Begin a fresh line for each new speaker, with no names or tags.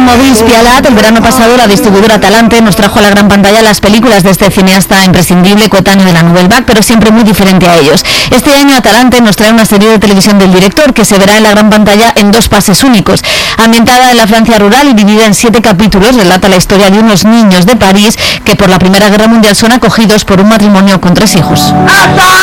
Movis Pialat, el verano pasado la distribuidora Talante nos trajo a la gran pantalla las películas de este cineasta imprescindible, coetáneo de la Nouvelle Vague, pero siempre muy diferente a ellos. Este año Talante nos trae una serie de televisión del director que se verá en la gran pantalla en 2 pases únicos. Ambientada en la Francia rural y dividida en 7 capítulos, relata la historia de unos niños de París que por la Primera Guerra Mundial son acogidos por un matrimonio con 3 hijos.